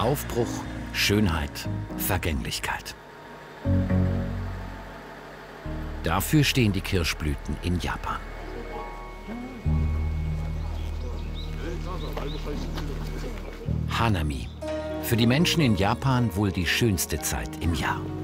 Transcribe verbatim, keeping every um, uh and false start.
Aufbruch, Schönheit, Vergänglichkeit. Dafür stehen die Kirschblüten in Japan. Hanami. Für die Menschen in Japan wohl die schönste Zeit im Jahr.